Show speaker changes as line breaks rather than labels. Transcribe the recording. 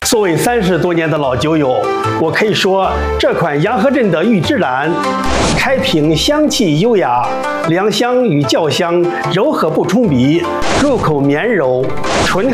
作为30多年的老酒友，我可以说这款洋河镇的玉芝兰，开瓶香气优雅，凉香与酵香柔和不冲鼻，入口绵柔醇